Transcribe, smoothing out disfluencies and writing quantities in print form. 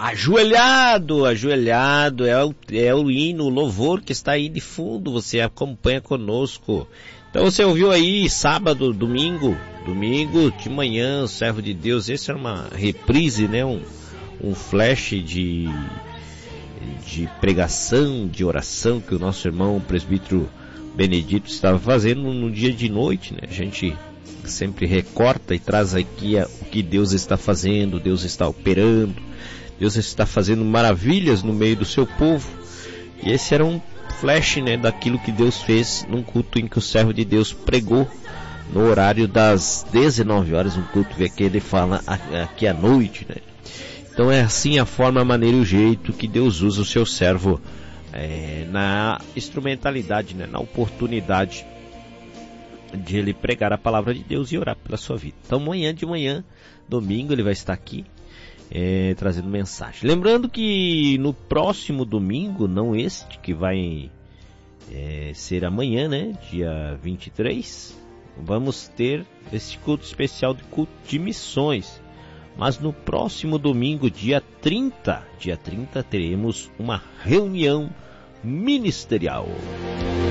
Ajoelhado, ajoelhado, é o hino, o louvor que está aí de fundo, você acompanha conosco. Então você ouviu aí sábado, domingo de manhã, servo de Deus, esse era uma reprise, né, um flash de pregação, de oração que o nosso irmão o presbítero Benedito estava fazendo no dia de noite, né? A gente sempre recorta e traz aqui o que Deus está fazendo, Deus está operando, Deus está fazendo maravilhas no meio do seu povo. E esse era um flash, né, daquilo que Deus fez num culto em que o servo de Deus pregou no horário das 19 horas, um culto que aqui ele fala aqui à noite, né? Então é assim a forma, a maneira e o jeito que Deus usa o seu servo na instrumentalidade, né, na oportunidade de ele pregar a palavra de Deus e orar pela sua vida. Então amanhã de manhã, domingo, ele vai estar aqui trazendo mensagem. Lembrando que no próximo domingo, não este que vai ser amanhã, né, dia 23, vamos ter esse culto especial de culto de missões. Mas no próximo domingo, dia 30, teremos uma reunião ministerial.